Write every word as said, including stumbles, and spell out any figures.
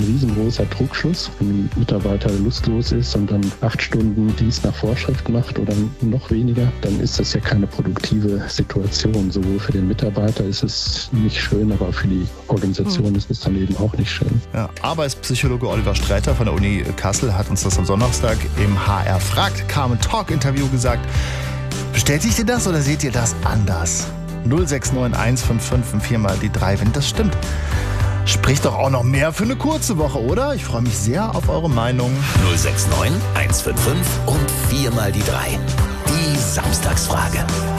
riesengroßer Trugschluss. Wenn ein Mitarbeiter lustlos ist und dann acht Stunden Dienst nach Vorschrift macht oder noch weniger, dann ist das ja keine produktive Situation. Sowohl für den Mitarbeiter ist es nicht schön, aber für die Organisation hm. ist es dann eben auch nicht schön. Ja, Arbeitspsychologe Oliver Streiter von der Uni Kassel hat uns das am Donnerstag im H R Fragt Carmen Talk Interview gesagt. Bestätigt ihr das oder seht ihr das anders? null sechs neun eins fünf fünf und vier mal die drei, wenn das stimmt. Spricht doch auch noch mehr für eine kurze Woche, oder? Ich freue mich sehr auf eure Meinung. null sechs neun eins fünf fünf und vier mal die drei. Die Samstagsfrage.